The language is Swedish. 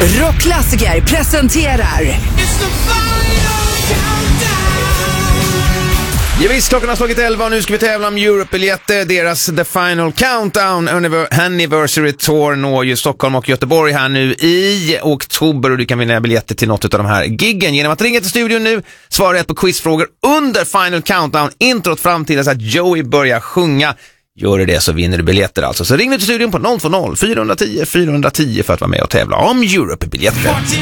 Rockklassiker presenterar Ja, visst, klockan har slagit 11 och nu ska vi tävla om Europe-biljetter. Deras The Final Countdown Anniversary Tour når ju Stockholm och Göteborg här nu i oktober, och du kan vinna biljetter till något av de här giggen genom att ringa till studion nu, svara rätt på quizfrågor under Final Countdown, introt fram till att Joey börjar sjunga. Gör du det så vinner du biljetter alltså. Så ring nu till studion på 020 410 410 för att vara med och tävla om Europe-biljetter.